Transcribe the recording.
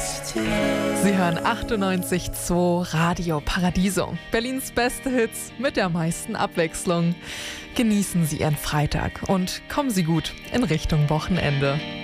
Sie hören 98.2 Radio Paradiso. Berlins beste Hits mit der meisten Abwechslung. Genießen Sie Ihren Freitag und kommen Sie gut in Richtung Wochenende.